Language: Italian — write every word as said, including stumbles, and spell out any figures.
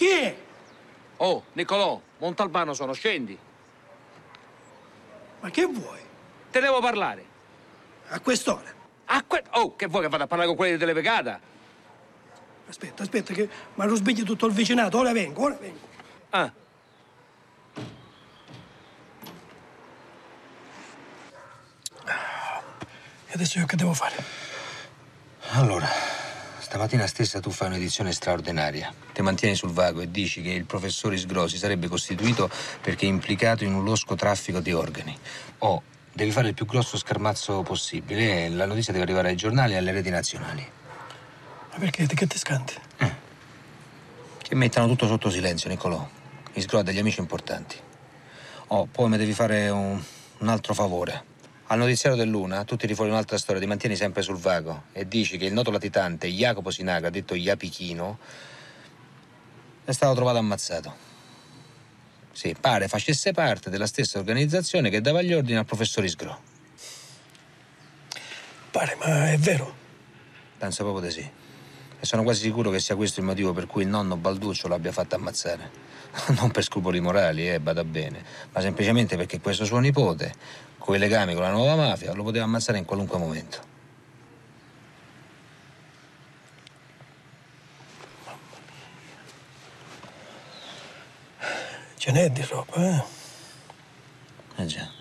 Chi è? Oh, Niccolò, Montalbano sono, scendi. Ma che vuoi? Te devo parlare. A quest'ora? A que... Oh, che vuoi che vada a parlare con quelli di Televegata? Aspetta, aspetta, che mi hanno svegliato tutto il vicinato. Ora vengo, ora vengo. Ah. E adesso io che devo fare? Allora, stamattina stessa tu fai un'edizione straordinaria. Ti mantieni sul vago e dici che il professor Isgrò si sarebbe costituito perché è implicato in un losco traffico di organi. Oh, devi fare il più grosso scarmazzo possibile e la notizia deve arrivare ai giornali e alle reti nazionali. Ma perché? Di che ti scanti? Eh. Che mettano tutto sotto silenzio, Niccolò. Isgrò ha degli amici importanti. Oh, poi mi devi fare un, un altro favore. Al notiziario dell'Una tu tiri fuori un'altra storia, ti mantieni sempre sul vago e dici che il noto latitante Jacopo Sinaga, detto Iapichino, è stato trovato ammazzato. Sì, pare facesse parte della stessa organizzazione che dava gli ordini al professor Isgrò. Pare, ma è vero? Penso proprio di sì. E sono quasi sicuro che sia questo il motivo per cui il nonno Balduccio l'abbia fatto ammazzare. Non per scrupoli morali, eh, bada bene, ma semplicemente perché questo suo nipote, coi legami con la nuova mafia, lo poteva ammazzare in qualunque momento. Ce n'è di roba, eh? Eh già.